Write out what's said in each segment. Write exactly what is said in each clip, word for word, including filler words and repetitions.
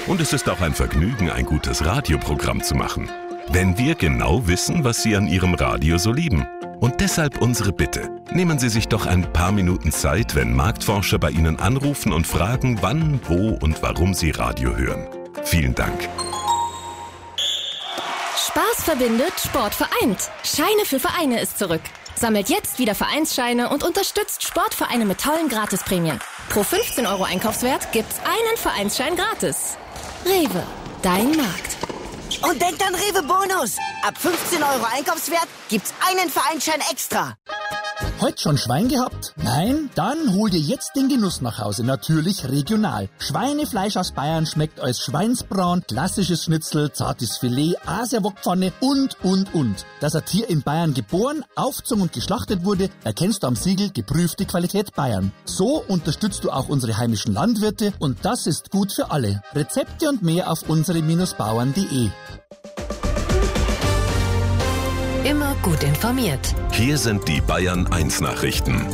Und es ist auch ein Vergnügen, ein gutes Radioprogramm zu machen. Wenn wir genau wissen, was Sie an Ihrem Radio so lieben. Und deshalb unsere Bitte. Nehmen Sie sich doch ein paar Minuten Zeit, wenn Marktforscher bei Ihnen anrufen und fragen, wann, wo und warum Sie Radio hören. Vielen Dank. Spaß verbindet, Sport vereint. Scheine für Vereine ist zurück. Sammelt jetzt wieder Vereinsscheine und unterstützt Sportvereine mit tollen Gratisprämien. Pro fünfzehn Euro Einkaufswert gibt's einen Vereinsschein gratis. Rewe, dein Markt. Und denkt an Rewe Bonus. Ab fünfzehn Euro Einkaufswert gibt's einen Vereinsschein extra. Heute schon Schwein gehabt? Nein? Dann hol dir jetzt den Genuss nach Hause. Natürlich regional. Schweinefleisch aus Bayern schmeckt als Schweinsbraten, klassisches Schnitzel, zartes Filet, Asiawokpfanne und, und, und. Dass ein Tier in Bayern geboren, aufgezogen und geschlachtet wurde, erkennst du am Siegel geprüfte Qualität Bayern. So unterstützt du auch unsere heimischen Landwirte und das ist gut für alle. Rezepte und mehr auf unsere Bauern punkt de. Immer gut informiert. Hier sind die Bayern eins Nachrichten.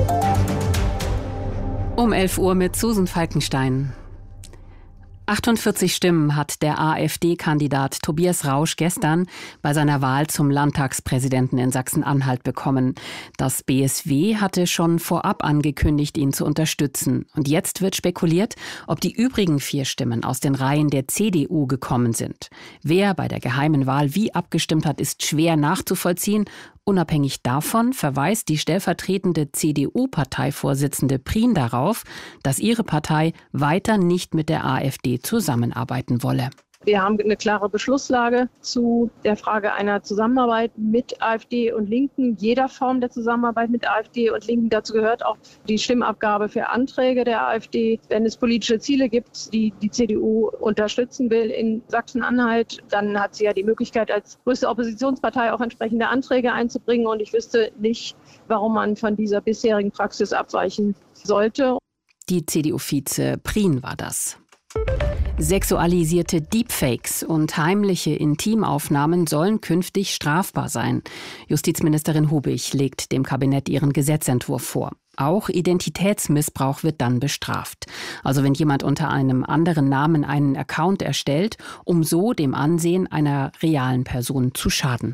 Um elf Uhr mit Susan Falkenstein. achtundvierzig Stimmen hat der AfD-Kandidat Tobias Rausch gestern bei seiner Wahl zum Landtagspräsidenten in Sachsen-Anhalt bekommen. Das B S W hatte schon vorab angekündigt, ihn zu unterstützen. Und jetzt wird spekuliert, ob die übrigen vier Stimmen aus den Reihen der C D U gekommen sind. Wer bei der geheimen Wahl wie abgestimmt hat, ist schwer nachzuvollziehen. Unabhängig davon verweist die stellvertretende C D U-Parteivorsitzende Prien darauf, dass ihre Partei weiter nicht mit der AfD zusammenarbeiten wolle. Wir haben eine klare Beschlusslage zu der Frage einer Zusammenarbeit mit AfD und Linken, jeder Form der Zusammenarbeit mit AfD und Linken. Dazu gehört auch die Stimmabgabe für Anträge der AfD. Wenn es politische Ziele gibt, die die C D U unterstützen will in Sachsen-Anhalt, dann hat sie ja die Möglichkeit, als größte Oppositionspartei auch entsprechende Anträge einzubringen. Und ich wüsste nicht, warum man von dieser bisherigen Praxis abweichen sollte. Die C D U-Vize Prien war das. Sexualisierte Deepfakes und heimliche Intimaufnahmen sollen künftig strafbar sein. Justizministerin Hubig legt dem Kabinett ihren Gesetzentwurf vor. Auch Identitätsmissbrauch wird dann bestraft. Also wenn jemand unter einem anderen Namen einen Account erstellt, um so dem Ansehen einer realen Person zu schaden.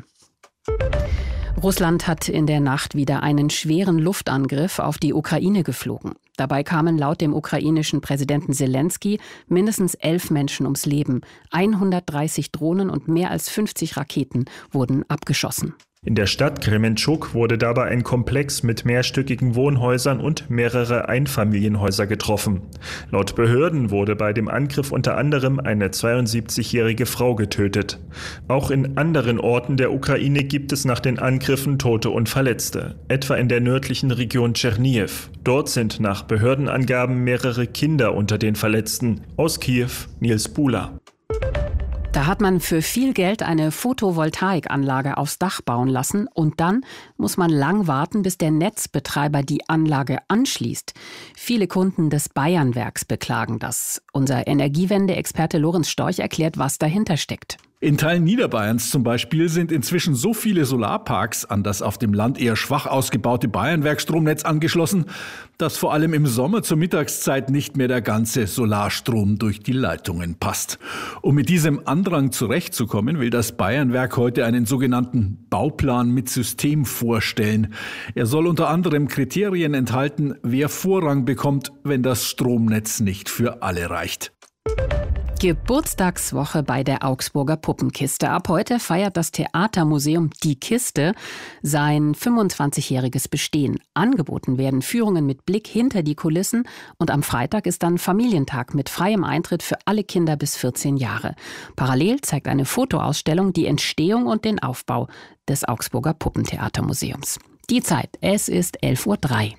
Russland hat in der Nacht wieder einen schweren Luftangriff auf die Ukraine geflogen. Dabei kamen laut dem ukrainischen Präsidenten Selenskyj mindestens elf Menschen ums Leben. hundertdreißig Drohnen und mehr als fünfzig Raketen wurden abgeschossen. In der Stadt Krementschuk wurde dabei ein Komplex mit mehrstöckigen Wohnhäusern und mehrere Einfamilienhäuser getroffen. Laut Behörden wurde bei dem Angriff unter anderem eine zweiundsiebzigjährige Frau getötet. Auch in anderen Orten der Ukraine gibt es nach den Angriffen Tote und Verletzte, etwa in der nördlichen Region Tscherniw. Dort sind nach Behördenangaben mehrere Kinder unter den Verletzten. Aus Kiew, Nils Buhler. Da hat man für viel Geld eine Photovoltaikanlage aufs Dach bauen lassen und dann muss man lang warten, bis der Netzbetreiber die Anlage anschließt. Viele Kunden des Bayernwerks beklagen das. Unser Energiewende-Experte Lorenz Storch erklärt, was dahinter steckt. In Teilen Niederbayerns zum Beispiel sind inzwischen so viele Solarparks an das auf dem Land eher schwach ausgebaute Bayernwerk-Stromnetz angeschlossen, dass vor allem im Sommer zur Mittagszeit nicht mehr der ganze Solarstrom durch die Leitungen passt. Um mit diesem Andrang zurechtzukommen, will das Bayernwerk heute einen sogenannten Bauplan mit System vorstellen. Er soll unter anderem Kriterien enthalten, wer Vorrang bekommt, wenn das Stromnetz nicht für alle reicht. Geburtstagswoche bei der Augsburger Puppenkiste. Ab heute feiert das Theatermuseum Die Kiste sein fünfundzwanzigjähriges Bestehen. Angeboten werden Führungen mit Blick hinter die Kulissen und am Freitag ist dann Familientag mit freiem Eintritt für alle Kinder bis vierzehn Jahre. Parallel zeigt eine Fotoausstellung die Entstehung und den Aufbau des Augsburger Puppentheatermuseums. Die Zeit, es ist elf Uhr drei.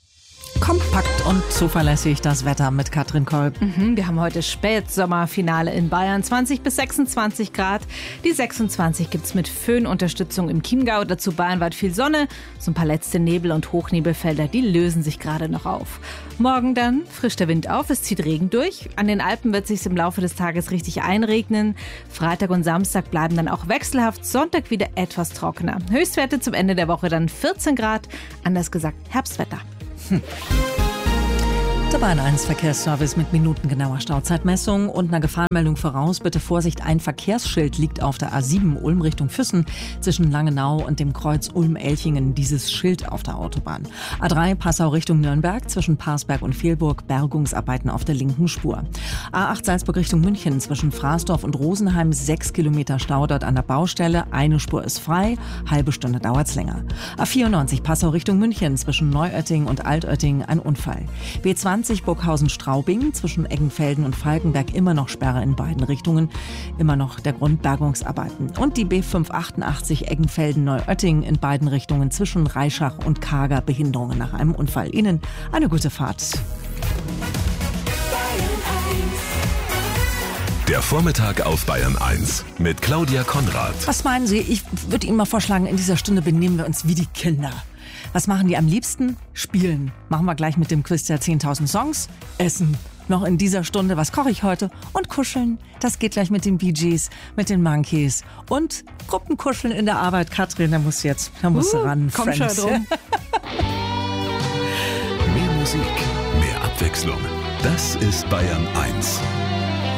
Kompakt und zuverlässig das Wetter mit Katrin Kolb. Mhm, wir haben heute Spätsommerfinale in Bayern, zwanzig bis sechsundzwanzig Grad. Die sechsundzwanzig gibt's mit Föhnunterstützung im Chiemgau, dazu bayernweit viel Sonne. So ein paar letzte Nebel- und Hochnebelfelder, die lösen sich gerade noch auf. Morgen dann frischt der Wind auf, es zieht Regen durch. An den Alpen wird sich's im Laufe des Tages richtig einregnen. Freitag und Samstag bleiben dann auch wechselhaft, Sonntag wieder etwas trockener. Höchstwerte zum Ende der Woche dann vierzehn Grad, anders gesagt Herbstwetter. Hm. Der Bayern eins Verkehrsservice mit minutengenauer Stauzeitmessung und einer Gefahrenmeldung voraus. Bitte Vorsicht, ein Verkehrsschild liegt auf der A sieben Ulm Richtung Füssen zwischen Langenau und dem Kreuz Ulm-Elchingen. Dieses Schild auf der Autobahn. A drei Passau Richtung Nürnberg zwischen Parsberg und Fehlburg. Bergungsarbeiten auf der linken Spur. A acht Salzburg Richtung München zwischen Fraßdorf und Rosenheim. Sechs Kilometer Stau dort an der Baustelle. Eine Spur ist frei. Halbe Stunde dauert's länger. A vierundneunzig Passau Richtung München zwischen Neuötting und Altötting. Ein Unfall. B zwanzig Burghausen-Straubing zwischen Eggenfelden und Falkenberg immer noch Sperre in beiden Richtungen. Immer noch der Grund Bergungsarbeiten. Und die B fünfhundertachtundachtzig Eggenfelden-Neuötting in beiden Richtungen zwischen Reischach und Kager Behinderungen nach einem Unfall. Ihnen eine gute Fahrt. Der Vormittag auf Bayern eins mit Claudia Konrad. Was meinen Sie? Ich würde Ihnen mal vorschlagen, in dieser Stunde benehmen wir uns wie die Kinder. Was machen die am liebsten? Spielen. Machen wir gleich mit dem Quiz der zehntausend Songs. Essen. Noch in dieser Stunde, was koche ich heute? Und kuscheln. Das geht gleich mit den Bee Gees, mit den Monkeys. Und Gruppenkuscheln in der Arbeit. Katrin, da musst du jetzt, da musst du uh, ran. Komm schon drum. Mehr Musik, mehr Abwechslung. Das ist Bayern eins.